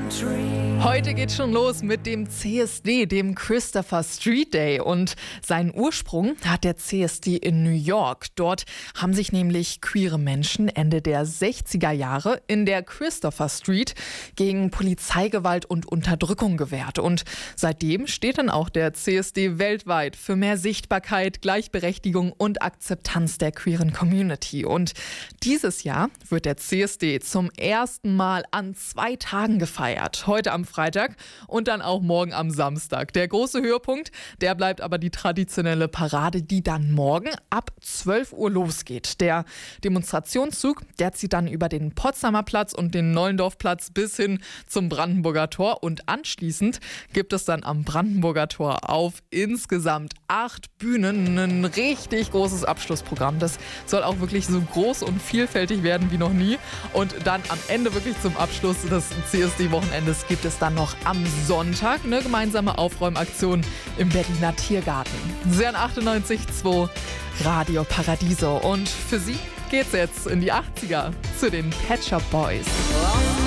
Heute geht's schon los mit dem CSD, dem Christopher Street Day. Und seinen Ursprung hat der CSD in New York. Dort haben sich nämlich queere Menschen Ende der 60er Jahre in der Christopher Street gegen Polizeigewalt und Unterdrückung gewehrt. Und seitdem steht dann auch der CSD weltweit für mehr Sichtbarkeit, Gleichberechtigung und Akzeptanz der queeren Community. Und dieses Jahr wird der CSD zum ersten Mal an 2 Tagen gefeiert. Heute am Freitag und dann auch morgen am Samstag. Der große Höhepunkt, der bleibt aber die traditionelle Parade, die dann morgen ab 12 Uhr losgeht. Der Demonstrationszug, der zieht dann über den Potsdamer Platz und den Nollendorfplatz bis hin zum Brandenburger Tor. Und anschließend gibt es dann am Brandenburger Tor auf insgesamt 8 Bühnen ein richtig großes Abschlussprogramm. Das soll auch wirklich so groß und vielfältig werden wie noch nie. Und dann am Ende wirklich zum Abschluss des CSD-Wochenendes gibt es dann noch am Sonntag eine gemeinsame Aufräumaktion im Berliner Tiergarten. Sie an 98.2 Radio Paradiso. Und für Sie geht's jetzt in die 80er zu den Pet Shop Boys.